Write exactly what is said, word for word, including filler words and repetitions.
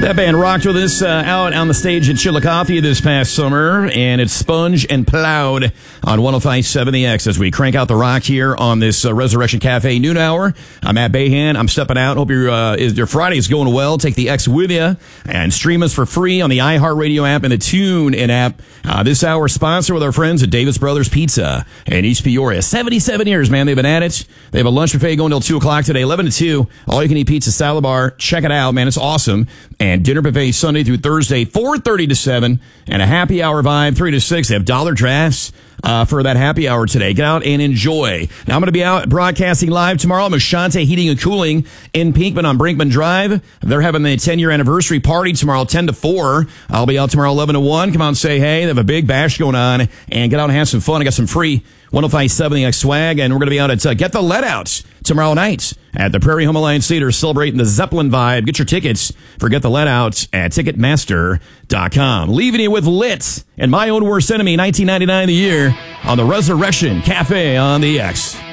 That band rocked with us uh, out on the stage at Chillicothe this past summer, and it's Sponge and Plowed on one oh five point seven The X as we crank out the rock here on this uh, Resurrection Cafe noon hour. I'm Matt Bahan. I'm stepping out. Hope your uh, is, your Friday is going well. Take the X with you and stream us for free on the iHeartRadio app and the TuneIn app. Uh, this hour sponsored with our friends at Davis Brothers Pizza in East Peoria. seventy-seven years, man. They've been at it. They have a lunch buffet going till two o'clock today, eleven to two. All you can eat pizza salad bar. Check it out, man. It's awesome. And dinner buffet Sunday through Thursday, four thirty to seven, and a happy hour vibe, three to six. They have dollar drafts uh, for that happy hour today. Get out and enjoy. Now, I'm going to be out broadcasting live tomorrow. I'm with Shante Heating and Cooling in Pinkman on Brinkman Drive. They're having the ten-year anniversary party tomorrow, ten to four. I'll be out tomorrow, eleven to one. Come out and say hey. They have a big bash going on, and get out and have some fun. I got some free one oh five point seven The X swag, and we're going to be out at uh, Get the Let Out tomorrow night at the Prairie Home Alliance Theater, celebrating the Zeppelin vibe. Get your tickets for Get the Let Out at Ticketmaster dot com. Leaving you with Lit and My Own Worst Enemy, nineteen ninety-nine the year, on the Resurrection Cafe on the X.